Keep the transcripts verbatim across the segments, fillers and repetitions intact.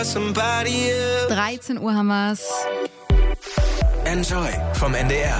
dreizehn Uhr haben wir's. Enjoy vom N D R.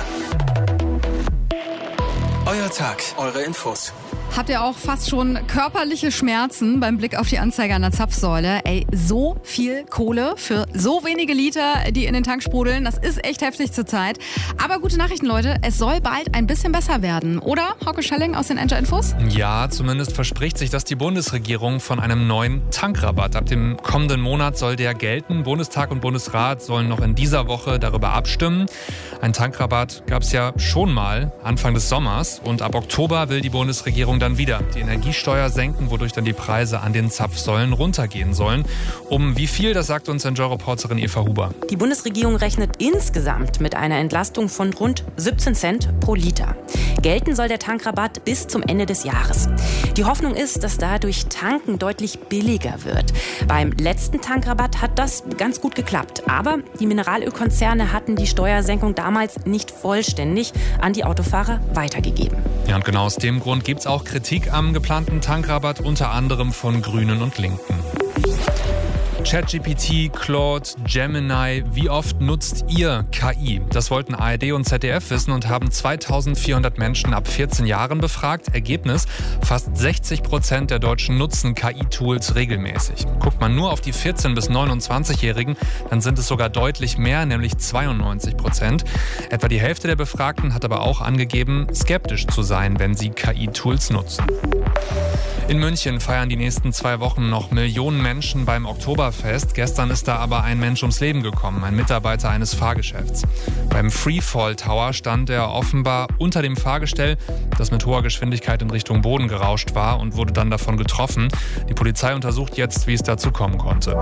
Euer Tag, eure Infos. Habt ihr auch fast schon körperliche Schmerzen beim Blick auf die Anzeige an der Zapfsäule? Ey, so viel Kohle für so wenige Liter, die in den Tank sprudeln, das ist echt heftig zurzeit. Aber gute Nachrichten, Leute, es soll bald ein bisschen besser werden. Oder, Hauke Schelling aus den Enjoy-Infos? Ja, zumindest verspricht sich das die Bundesregierung von einem neuen Tankrabatt. Ab dem kommenden Monat soll der gelten. Bundestag und Bundesrat sollen noch in dieser Woche darüber abstimmen. Ein Tankrabatt gab es ja schon mal Anfang des Sommers. Und ab Oktober will die Bundesregierung dann wieder die Energiesteuer senken, wodurch dann die Preise an den Zapfsäulen runtergehen sollen. Um wie viel, das sagt uns Enjoy-Reporterin Eva Huber. Die Bundesregierung rechnet insgesamt mit einer Entlastung von rund siebzehn Cent pro Liter. Gelten soll der Tankrabatt bis zum Ende des Jahres. Die Hoffnung ist, dass dadurch Tanken deutlich billiger wird. Beim letzten Tankrabatt hat das ganz gut geklappt. Aber die Mineralölkonzerne hatten die Steuersenkung damals nicht vollständig an die Autofahrer weitergegeben. Ja, und genau aus dem Grund gibt es auch Kritik am geplanten Tankrabatt, unter anderem von Grünen und Linken. ChatGPT, Claude, Gemini, wie oft nutzt ihr K I? Das wollten A R D und Z D F wissen und haben zweitausendvierhundert Menschen ab vierzehn Jahren befragt. Ergebnis, fast sechzig Prozent der Deutschen nutzen K I-Tools regelmäßig. Guckt man nur auf die vierzehn- bis neunundzwanzigjährigen, dann sind es sogar deutlich mehr, nämlich zweiundneunzig Prozent. Etwa die Hälfte der Befragten hat aber auch angegeben, skeptisch zu sein, wenn sie K I-Tools nutzen. In München feiern die nächsten zwei Wochen noch Millionen Menschen beim Oktoberfest. Gestern ist da aber ein Mensch ums Leben gekommen, ein Mitarbeiter eines Fahrgeschäfts. Beim Freefall Tower stand er offenbar unter dem Fahrgestell, das mit hoher Geschwindigkeit in Richtung Boden gerauscht war und wurde dann davon getroffen. Die Polizei untersucht jetzt, wie es dazu kommen konnte.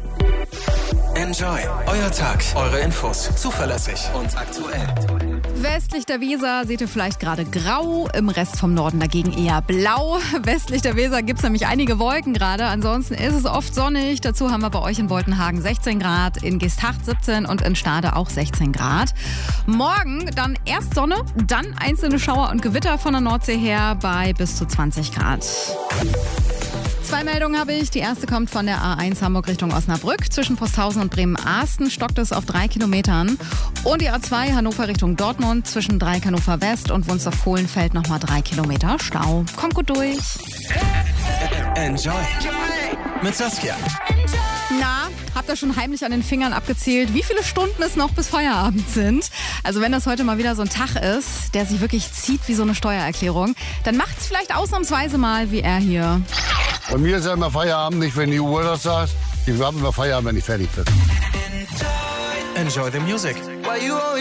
Enjoy, euer Tag, eure Infos, zuverlässig und aktuell. Westlich der Weser seht ihr vielleicht gerade grau, im Rest vom Norden dagegen eher blau. Westlich der Weser gibt es nämlich einige Wolken gerade, ansonsten ist es oft sonnig. Dazu haben wir bei euch in Woltenhagen sechzehn Grad, in Geesthacht siebzehn und in Stade auch sechzehn Grad. Morgen dann erst Sonne, dann einzelne Schauer und Gewitter von der Nordsee her bei bis zu zwanzig Grad. Zwei Meldungen habe ich. Die erste kommt von der A eins Hamburg Richtung Osnabrück. Zwischen Posthausen und Bremen-Ahsten stockt es auf drei Kilometern. Und die A zwei Hannover Richtung Dortmund zwischen Dreieck Hannover West und Wunstorf-Kohlenfeld nochmal drei Kilometer Stau. Kommt gut durch. Enjoy mit Saskia. Na, habt ihr schon heimlich an den Fingern abgezählt, wie viele Stunden es noch bis Feierabend sind? Also wenn das heute mal wieder so ein Tag ist, der sich wirklich zieht wie so eine Steuererklärung, dann macht's vielleicht ausnahmsweise mal wie er hier. Bei mir ist ja immer Feierabend, nicht wenn die Uhr das sagt. Ich habe immer Feierabend, wenn ich fertig bin. Enjoy the music.